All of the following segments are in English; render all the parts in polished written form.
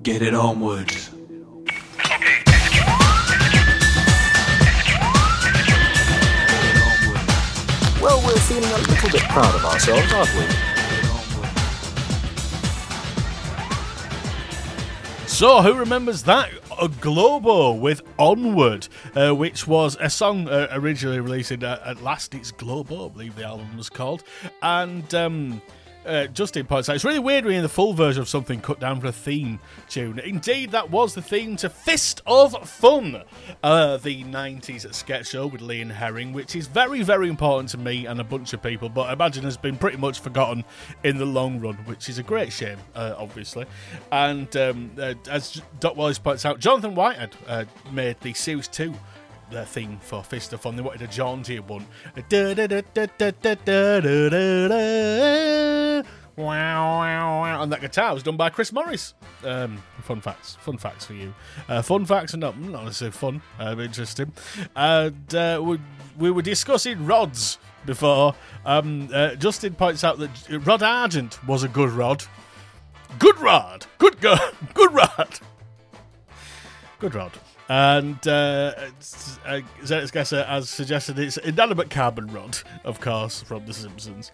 Get it onward. Well, we're feeling a little bit proud of ourselves, aren't we? So, who remembers that? A Globo with Onward, which was a song originally released in At Last It's Globo, I believe the album was called. And Justin points out, it's really weird reading the full version of something cut down for a theme tune. Indeed, that was the theme to Fist of Fun, the 90s sketch show with Lee and Herring, which is very, very important to me and a bunch of people, but I imagine has been pretty much forgotten in the long run, which is a great shame, obviously. And as Doc Wallace points out, Jonathan Whitehead made the Series 2 their theme for Fist of Fun. They wanted a jauntier one. And that guitar was done by Chris Morris. Fun facts for you. Fun facts are not necessarily fun, interesting. And we were discussing rods before. Justin points out that Rod Argent was a good rod. Good rod. Good rod. Good rod. And Zenit's Guesser has suggested it's inanimate carbon rod, of course, from The Simpsons.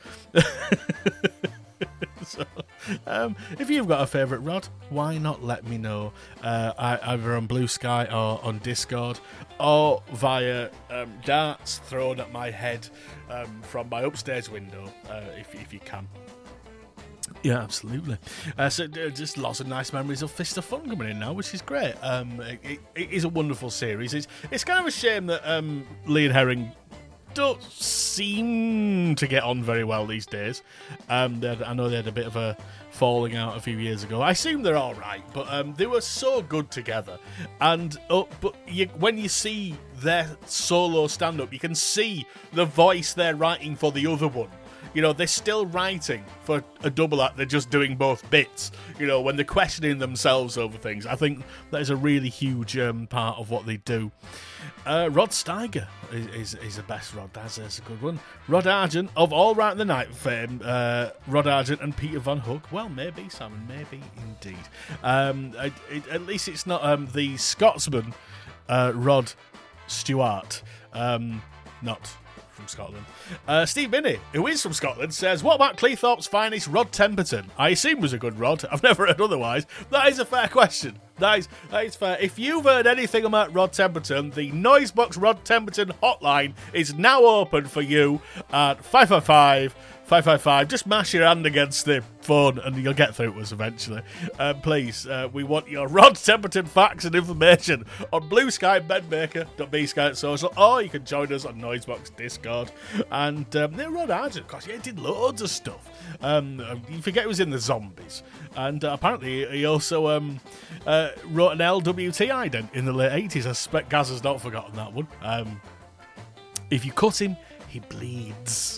So, if you've got a favourite rod, why not let me know, either on Blue Sky or on Discord, or via darts thrown at my head from my upstairs window, if you can. Yeah, absolutely. So just lots of nice memories of Fist of Fun coming in now, which is great. It is a wonderful series. It's kind of a shame that Lee and Herring don't seem to get on very well these days. I know they had a bit of a falling out a few years ago. I assume they're all right, but they were so good together. And when you see their solo stand-up, you can see the voice they're writing for the other one. You know, they're still writing for a double act. They're just doing both bits. You know, when they're questioning themselves over things. I think that is a really huge part of what they do. Rod Steiger is the best Rod. That's a good one. Rod Argent, of All Right in the Night fame. Rod Argent and Peter Van Hook. Well, maybe, Simon. Maybe indeed. At least it's not the Scotsman, Rod Stewart. Not from Scotland. Steve Binney, who is from Scotland, says, what about Cleethorpes' finest Rod Temperton? I assume was a good Rod. I've never heard otherwise. That is a fair question. That is fair. If you've heard anything about Rod Temperton, the Noisebox Rod Temperton hotline is now open for you at 555 just mash your hand against the phone and you'll get through to us eventually. Please, we want your Rod Temperton facts and information on Blue Sky, bedmaker.bsky@social, or you can join us on Noisebox Discord. And Rod Argent, of course, he did loads of stuff. You forget he was in the Zombies. And apparently he also wrote an LWT ident in the late 80s. I suspect Gaz has not forgotten that one. If you cut him, he bleeds.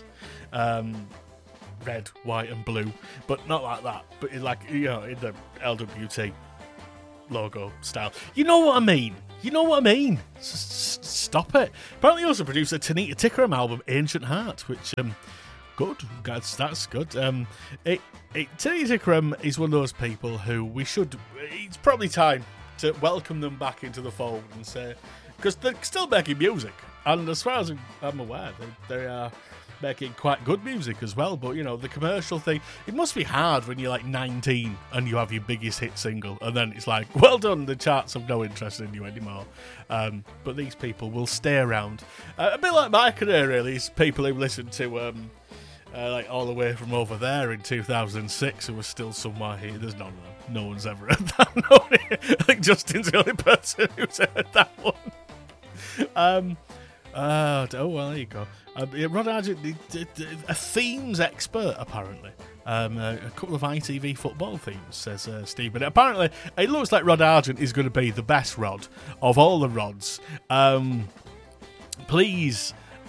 Red, white and blue, but not like that, but in the LWT logo style. You know what I mean? Stop it. Apparently he also produced a Tanita Tikaram album, Ancient Heart, which good, that's good. Tanita Tikaram is one of those people who it's probably time to welcome them back into the fold and say, because they're still making music, and as far as I'm aware, they are making quite good music as well. But, you know, the commercial thing, it must be hard when you're like 19 and you have your biggest hit single, and then it's like, well done, the charts have no interest in you anymore. But these people will stay around. A bit like my career, really, is people who listen to like all the way from over there in 2006 who are still somewhere here. There's none of them. No one's ever heard that. I think Justin's the only person who's heard that one. Oh, well, there you go. Rod Argent, a themes expert, apparently. A couple of ITV football themes, says Steve. But apparently, it looks like Rod Argent is going to be the best Rod of all the Rods. Please,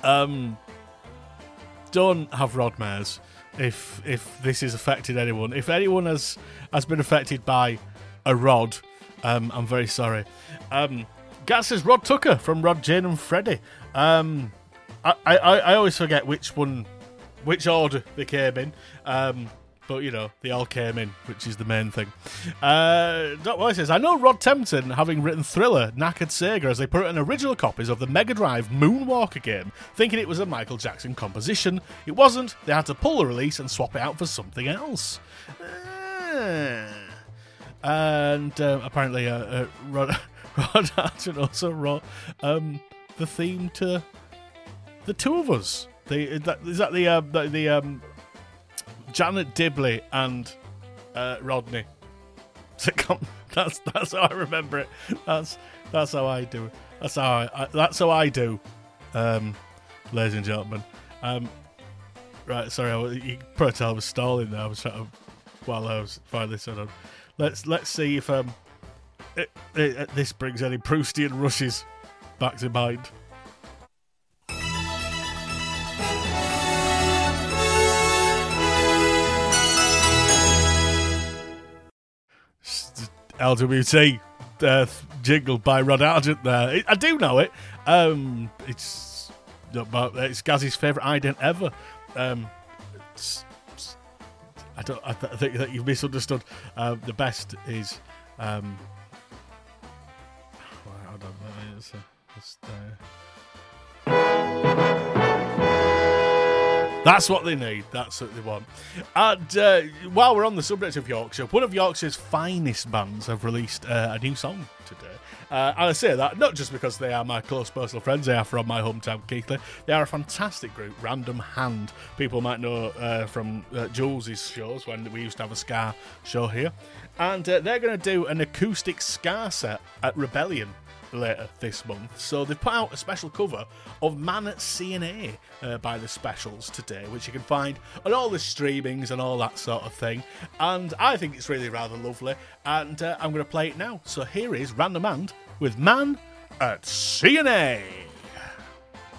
don't have Rod mares if this has affected anyone. If anyone has been affected by a Rod, I'm very sorry. Gat says Rod Tucker from Rod, Jane and Freddie. I always forget which order they came in. But, you know, they all came in, which is the main thing. Doc Boy says, I know Rod Temperton, having written Thriller, knackered Sega as they put out original copies of the Mega Drive Moonwalker game, thinking it was a Michael Jackson composition. It wasn't. They had to pull the release and swap it out for something else. And apparently Rod Archer also wrote the theme to The Two of Us. Is that the Janet Dibley and Rodney sitcom? That's how I remember it. That's how I do it. That's how I do. Ladies and gentlemen. Right, sorry, you could probably tell I was stalling there. I was trying to, while I was finally set up. Let's see if this brings any Proustian rushes back to mind. LWT jingle by Rod Argent there. I do know it. It's Gazzy's favourite ident ever. I think that you've misunderstood. The best is hold on, that's what they need. That's what they want. And while we're on the subject of Yorkshire, one of Yorkshire's finest bands have released a new song today. And I say that not just because they are my close personal friends, they are from my hometown, Keighley. They are a fantastic group, Random Hand. People might know from Jules' shows when we used to have a ska show here. And they're going to do an acoustic ska set at Rebellion later this month. So they've put out a special cover of Man at CNA by The Specials today, which you can find on all the streamings and all that sort of thing. And I think it's really rather lovely. And I'm going to play it now. So here is Random Hand with Man at CNA.